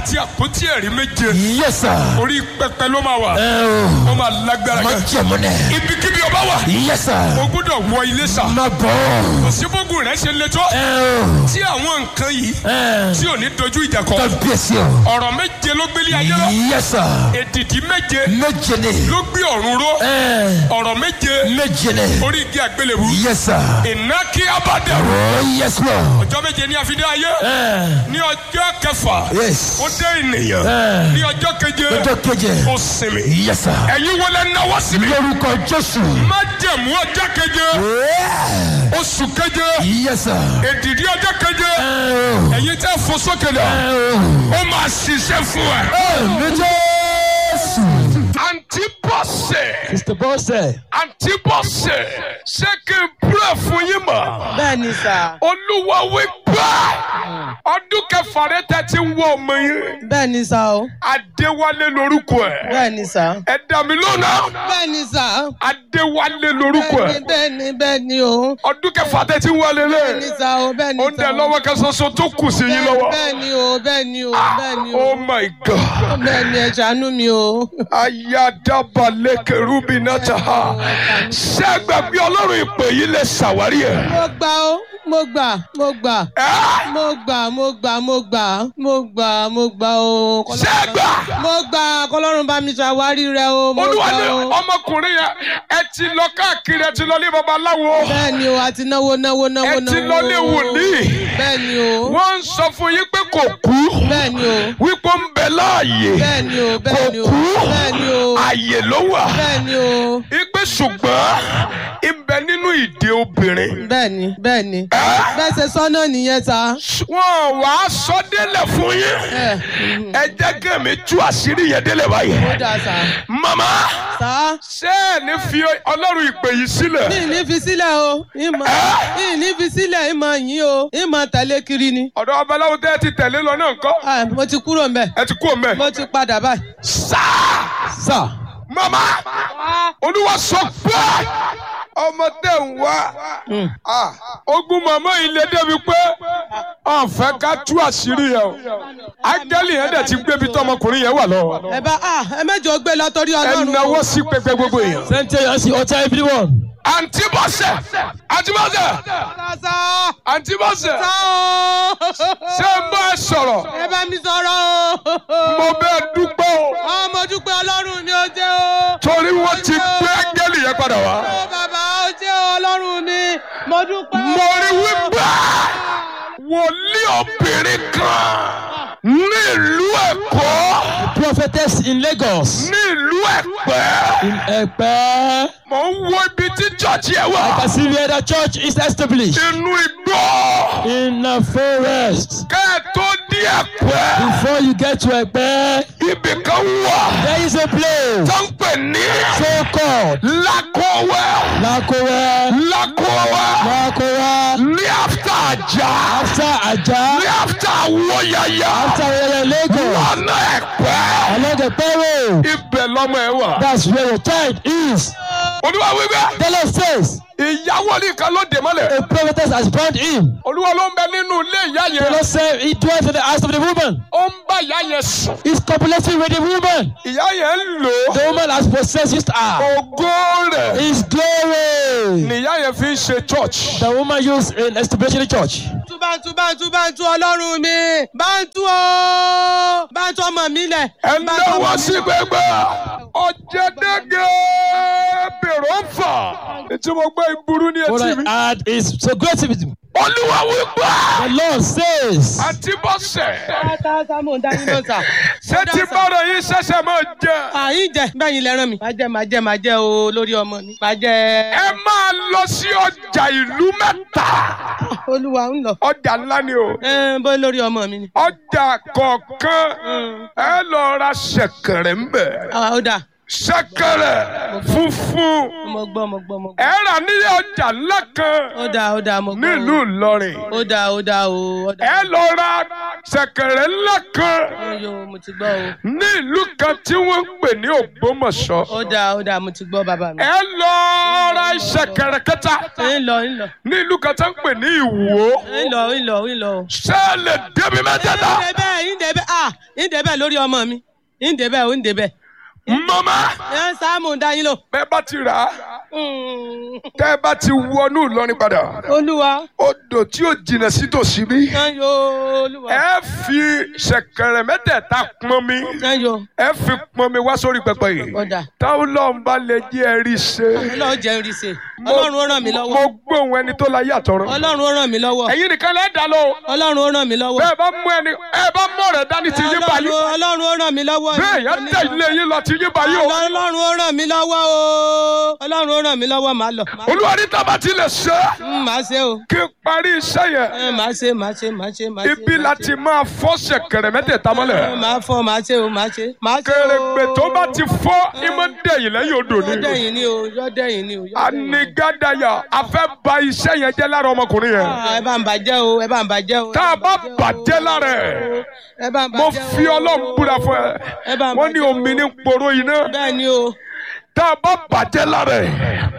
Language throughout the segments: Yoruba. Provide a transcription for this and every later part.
àti àpótí ẹ̀rí méje. Yes, sir. Orí pẹpẹ ló máa wà. Ó máa lágbára Má gan. jẹ́ mọ́lẹ̀. Ibikíbi ọba wà. Yes, sir. O gbọ́dọ̀ wọ ilé sà. Má bọ̀. Kò sí bógun rẹ̀ ṣe le tó. Tí àwọn nǹkan yìí tí ò ní dojú ìjà kọ. Kábíyèsí o. Ọ̀rọ̀ méje ló gbélé ayé lọ. Yes, sir. Èdìdí méje Méje ni. ló gbé ọ̀run ró. Ọ̀rọ̀ méje Méje ni. orí igi àgbélébù. Yes, sir. Iná kí abádẹ. Oh, yes, Lord. Ọjọ́ méje ní àfidé ayé. Ní ọjọ́ kẹfà. Yes. Ó dé ènìyàn. Ní ọjọ́ keje. Ọjọ́ keje. Ó sinmi. Yes, sir. Ẹ̀yin wọlé náwó sí mi. Lórúkọ Jésù. Májẹ̀mú ọjọ́ keje. Oṣù keje. Yes, sir. Èdìdí ọjọ́ keje. Ẹ̀yin tẹ́ fò sókè lọ. Ó máa ṣiṣẹ́ fún ẹ. Ní Jésù. Àǹtí Bọ́sẹ̀. Mr. Bọ́sẹ̀. Àǹtí Bọ́sẹ̀. Ṣé kí n pray fún yín mọ̀? Bẹ́ẹ̀ni sà. Olúwa wí pé ọdún kẹfà rẹ tẹ́ ti ń wọ ọmọ yín. Bẹ́ẹ̀ni sà o. Adéwálé lorúkọ ẹ̀. Bẹ́ẹ̀ni sà. Ẹ dá mi lónà. Bẹ́ẹ̀ni sà. Adéwálé lorúkọ ẹ̀. Bẹ́ẹ̀ni o. Ọdún kẹfà tẹ́ ti ń wọlé Bẹ́ẹ̀ni lé. sà o. Bẹ́ẹ̀ni sà. Ó ń dẹ lọ́wọ́ kan ṣoṣo tó kù sí yín lọ́wọ́. Bẹ́ẹ̀ni o. Bẹ́ẹ̀ni o. Bẹ́ẹ̀ni o. Oh my God. Bẹ́ẹ̀ni ẹ ṣàánú mi o. Ayadabalẹ̀ kẹrùbí náà ta ha. Ṣé ẹ gbàgbé Ọlọ́run ìpè yìí lè ṣàwárí ẹ̀? Mo gbà o. Mo gbà. Mo gbà. Mo gbà. Mo gbà. Mo gbà. Mo gbà. Mo gbà o. Ṣé ẹ gbà? Mo gbà k'Ọlọ́run bá mi ṣàwárí rẹ o. Mo Olúwa gbà ní o. ọmọkùnrin yẹn ẹ ti lọ káàkiri ẹ ti lọ ní babaláwo. Bẹ́ẹ̀ni o. Àti náwó. Ẹ ti lọ ní wòlíì. Bẹ́ẹ̀ni o. Wọ́n ń sọ fún yín pé kò kú. Bẹ́ẹ̀ni o. Wípé ó ń bẹ láàyè. Bẹ́ẹ̀ni o. Bẹ́ẹ̀ni o. Kò kú. Bẹ́ẹ̀ni o. Ààyè ló wà. Bẹ́ẹ̀ni o. Ipe ṣùgbọ́n ibẹ̀ nínú ìdè obìnrin. Bẹ́ẹ̀ni. Bẹ́ẹ̀ ṣe sọ́nà nìyẹn ta. Wọ́n wàá sọ délẹ̀ fún yín. Ẹ jẹ́ kí èmi tú àṣírí yẹn délẹ̀ báyìí. Ó dáa sà. Màmá. Sà. Ṣé ẹ ní fi Ọlọ́run ìpè yìí sílẹ̀? Mi ní fi sílẹ̀ o. Mi ní fi sílẹ̀ ìmọ̀ yín o. Ìmọ̀ tẹ̀lé kiri ni. Ọ̀dọ̀ babaláwo tẹ́ ẹ ti tẹ̀lé lọ náà ńkọ́? Mo ti kúrò mbẹ̀. Ẹ ti kú òun Mo ti padà báyìí. Sà. Màmá. Olúwa sọ pé ọmọ tẹ̀ ń wá. Ogun màmá yìí lè débi pé ọ̀fẹ́ ká tú àṣírí yẹn o. Ángẹ́lì yẹn dẹ̀ ti gbébi tọmọkùnrin yẹn wà lọ. Ẹ mẹ́jọ gbé lọ torí Ẹ Ọlọ́run. náwó sí pẹpẹ gbogbo èèyàn. Sẹ́ńtẹ̀ yẹn sí ọ̀tá everyone. Àǹtí Bọ́sẹ̀. Àǹtí Bọ́sẹ̀. Àǹtí Bọ́sẹ̀. Ṣé ń bá ẹ sọ̀rọ̀? Ẹ bá mi sọ̀rọ̀ o. Mo bẹ́ẹ̀ dúpẹ́ o. Mo dúpẹ́ Ọlọ́run mi ó jẹ́ o. Torí wọ́n ti gbé ángẹ́lì yẹn padà wá. Bàbá ó jẹ́ Ọlọ́run mi. Mo dúpẹ́. Mo rí wípé wòlíì obìnrin kan ní ìlú Èkó. Prophetess in Lagos. Ní ìlú Ẹ̀pẹ́. In Ẹ̀pẹ́. Mo ń wo ibi tí chọ́ọ̀chì ẹ̀ I wà. can see where the church is established. Inú igbó. In the forest. Kẹ́ ẹ tó dé Ẹ̀pẹ́. Before you get to Ẹ̀pẹ́, Ibì kan wà. there is a place Tó ń pè ní so-called Lákọ̀wẹ́. Lakowa. Ní after Ajah. After Ajah. Ní after Awoyaya. After Lagos. Lọ́nà Ẹ̀pẹ́. Along the road. Ibẹ̀ lọ́mọ ẹ̀ wà. That's where your child is. Olúwa wíwẹ́. The Lord says, Ìyàwó ní kan ló dè mọ́lẹ̀. a prophetess has bound him. Olúwa ló ń bẹ nínú ilé ìyá The yẹn. Lord said, he dwells in the house of the woman. Ó ń bá ìyá yẹn sùn. He's copulating with the woman. Ìyá yẹn ń lò ó. The woman has possessed her. Ògo rẹ̀ His glory. ni ìyá yẹn fi ń ṣe church. The woman used in establishing the church. Bántú Ọlọ́run mi. Bántú o. Bántú ọmọ mi lẹ̀. Ẹ náwó sí gbẹgbẹ. Ọ̀jẹ̀dẹ́gẹ́ bèrò ń fà. Ètò mo gbọ́ ìburú ní What etí I mi. add is so great to me. Olúwa wípé. The Lord says, Àǹtí Bọ́sẹ̀. Mo ń dá yín lọ sà. Ṣé tí bọ́rọ̀ yín ṣẹ̀ṣẹ̀ máa jẹ? Àyín jẹ bẹ́yìn lẹ́ràn mi. Máa jẹ o lórí ọmọ mi. Máa jẹ. Ẹ máa lọ sí ọjà ìlú mẹ́ta. Olúwa ń lọ. Ọjà ńlá ni o. Bó lórí ọmọ mi ni. Ọjà kọ̀ọ̀kan ẹ lọ ra ṣẹ̀kẹ̀rẹ̀ ń bẹ̀. Ó dà. ṣẹ̀kẹ̀rẹ̀ funfun. mo gbọ́. ẹ rà ní ọjà ńlá kan ó dáa mo gbọ́. nílùú Ìlọrin. ó dáa o. ẹ lọ ra ṣẹ̀kẹ̀rẹ̀ ńlá kan Yo, mo ti gbọ́ o. ní ìlú kan tí wọ́n ń pè ní Ògbómọ̀ṣọ́. ó dáa mo ti gbọ́ bàbá mi. ẹ lọ ra ṣẹ̀kẹ̀rẹ̀ kẹta ń lọ. ní ìlú kan tí wọ́n ń pè ní Ìwó. ń lọ. ṣé ẹ lè débi mẹ́tẹ̀ẹ̀ta. ìdẹ́bẹ̀ lórí ọmọ mi. ìdẹ́bẹ̀. mama. ẹ Sáàmù dá yín lò. bẹ́ẹ̀ bá ti rà á tẹ́ ẹ bá ti wọnú Ìlọrin padà. Olúwa. odò tí ó jìnnà sí tòsí bí. Olúwa. ẹ fi ṣẹ̀kẹ̀rẹ̀ mẹ́tẹ̀ẹ̀ta pọn mi. ẹ fi pọn mi wá sórí pẹpẹ yìí. ọ̀dà. táwọn lọ́n bá lè jẹ́ ẹ rí ṣe. Ọlọ́run jẹ́ rí ṣe. Ọlọ́run ó ràn mí lọ́wọ́. mo gbóhùn ẹni tó la yàtọ̀ rẹ. Ọlọ́run ó ràn mí lọ́wọ́. ẹ̀yin nìkan lẹ́ dá lọ. Ọlọ́run ó ràn mí lọ́wọ́. bẹ́ẹ̀ bá mú ọ̀rẹ́ dání ti yín báyìí. Ọlọ́run ó ràn mí lọ́wọ́. bẹ́ẹ̀ yẹn tẹ̀ ilé yín lọ ti yín báyìí o. Ọlọ́run ó ràn mí lọ́wọ́ o. Ọlọ́run ó ràn mí lọ́wọ́ màá lọ. Olúwa ní tá bá ti lè ṣe. màá ṣe o. kí n parí iṣẹ́ yẹn. màá ṣe. ibi láti máa fọ́ ṣẹ̀kẹ̀rẹ̀ mẹ́tẹ̀ẹ̀ta mọ́lẹ̀. màá ṣe o. kèrègbè tó bá ti fọ́ ìmọ̀ dẹ̀yìn lẹ́yìn odò ni. yọ́dẹ̀yìn ni o. Anigádàyà a fẹ́ bà iṣẹ́ yẹn jẹ́ lára ọmọkùnrin yẹn. ẹ bá ń bàjẹ́ o. tá a bá bàjẹ́ lára ẹ̀ mo fi Ọlọ́run búra fún ẹ. wọ́n ní omi ní poró iná. bẹ́ẹ̀ ni o. tá a bá bàjẹ́ lára ẹ̀.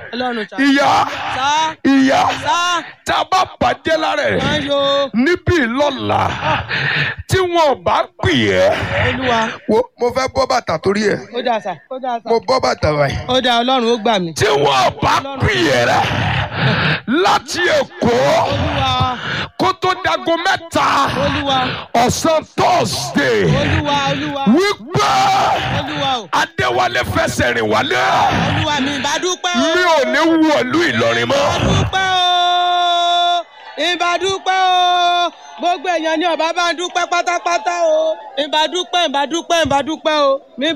ìyá tá a bá bàjẹ́ lára ẹ̀. níbí lọ́la tí wọn bá pè ẹ́. mo fẹ́ bọ́ bàtà torí ẹ̀. ó dà sà. mo bọ́ bàtà báyìí. ó dà Ọlọ́run ó gbà mí. tí wọn bá pè ẹ́ rẹ̀ láti Èkó kó tó dago 3 ọ̀sán Thursday wípé Adéwálé fẹsẹ̀ rìn wálé. Olúwa mi ìbá dúpẹ́ o. mi ò ní wọ̀lú Ìlọrin mọ́. ìbá dúpẹ́ o. gbogbo èèyàn ní ọba bá ń dúpẹ́ pátápátá o. ìbá dúpẹ́ o. mi ìbá dúpẹ́ o. ń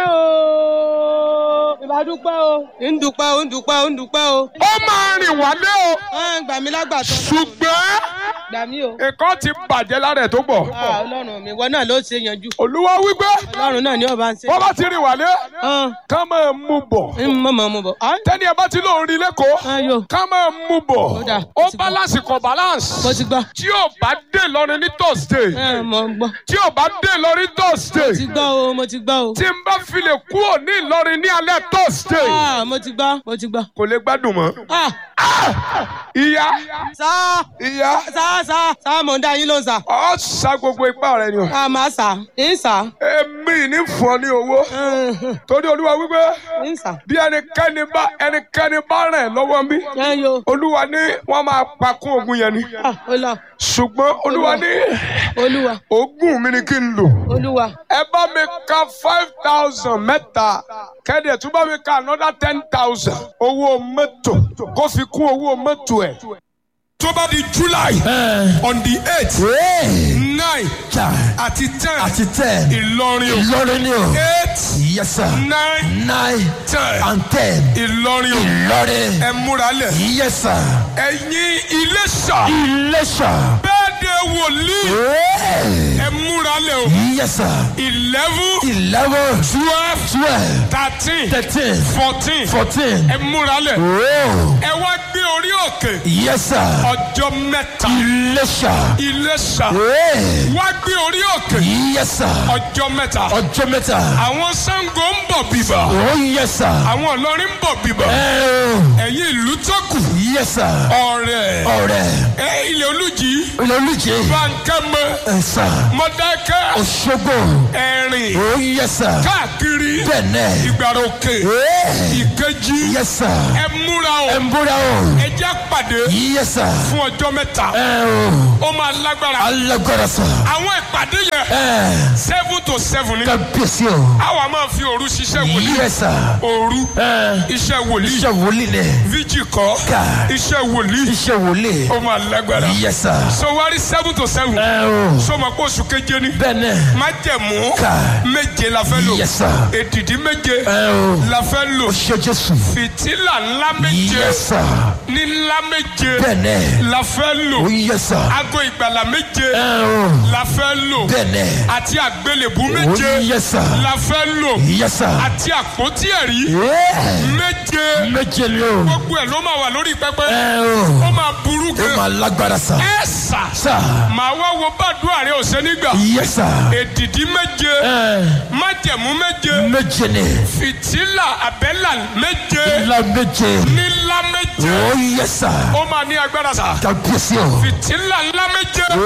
dúpẹ́ o. ó máa rìn wálé o. gbà mí lágbàtọ́. ṣùgbọ́n gbà mí o. nǹkan ti bàjẹ́ lára ẹ̀ tó pọ̀. Ọlọ́run mi wọ́n náà ló ṣe yanjú. Olúwa wípé. Ọlọ́run náà ni ọba ń ṣe. wọ́n bá ti rìn wálé. ká máa mú bọ̀. mú bọ̀. tẹ́ni ẹ bá ti lóun rí lẹ́kọ̀ọ́. ká máa mú bọ̀. ó balance kò balance. mo ti gbọ́. tí ò bá dé Ìlọrin ní Thursday. mo gbọ́. tí ò bá dé Ìlọrin ní Thursday. mo ti gbọ́ o. tí n bá fi lè kúrò ní Ìlọrin ní alẹ́ Thursday. mo ti gbọ́. kò lè gbádùn mọ́. ìyá. sá mo ń dá yín ló ń sà. ọ sa gbogbo ipá rẹ ni o. máa sà. èmi ní fún ọ ní owó. torí Olúwa wípé. bí ẹnikẹ́ni bá rẹ̀ lọ́wọ́ mi. Olúwa ní wọ́n máa pa kún ogun yẹn ni. ṣùgbọ́n Olúwa ní. ogún mi ni kí n lò. ẹ bá mi ka 5,000 mẹ́ta. kẹ́dẹ̀ tún bá mi ka another 10,000. owó mọ́tò kó fi kún owó mọ́tò ẹ̀. tó bá di July on the 8th 9 àti 10 Ìlọrin o 8 yes sir 9 10 and 10 Ìlọrin o ẹ múra lẹ̀ yes sir ẹ̀yin Iléṣà bẹ́ẹ̀ de wòlíì ẹ múra lẹ̀ o yes sir 11 12 13 14 ẹ múra lẹ̀ ẹ wá gbé orí òkè yes sir ọjọ́ mẹ́ta Iléṣà wá gbé orí òkè yes sir ọjọ́ mẹ́ta àwọn Ṣàngó ń bọ̀ bíbà yes sir àwọn Ìlọrin ń bọ̀ bíbà ẹ̀yin ìlú tó kù yes sir ọ̀rẹ́ ilẹ̀ Olújì Bánkẹ́mọ Mọdákẹ́ Òṣogbo Ẹ̀rìn yes sir káàkiri Ìgbàrà Òkè Ìkejì yes sir ẹ múra o ẹ jẹ́ pàdé yes sir fún ọjọ́ mẹ́ta ó máa lágbára sir àwọn ìpàdé yẹn 7 to 7 ni kábíyèsí o àwa máa fi òru ṣiṣẹ́ wòlíì yes sir òru iṣẹ́ wòlíì ni fíjì kọ́ iṣẹ́ wòlíì ó máa lágbára yes sir so wá rí 7 to 7 so ma kó oṣù keje ni májẹ̀mú méje la fẹ́ lò yes sir èdìdí méje la fẹ́ lò fìtílà ńlá méje yes sir ní ńlá méje la fẹ́ lò yes sir aago ìgbàlà méje la fẹ́ lò. Bẹ́ẹ̀ni. Àti àgbélébú méje. Oh, yes, sir. La fẹ́ lò. Yes, sir. Àti àpótí ẹ̀rí. Méje. Méje ni o. Gbogbo ẹ̀ ló máa wà lórí pẹpẹ. O. Ó máa burú Ó gan. máa lágbára sà. Ẹ sà. Sà. Màá wá wo bàdúrà rẹ ọ̀sẹ̀ nígbà. Yes, sir. Èdìdí méje. Májẹ̀mú méje. Méje ni. Fìtílà àbẹ́là méje. Ìlà méje. Nílá méje. Oh, yes, sir. Ó máa ní agbára sà. Kábíyèsí o. Fìtílà ńlá méje.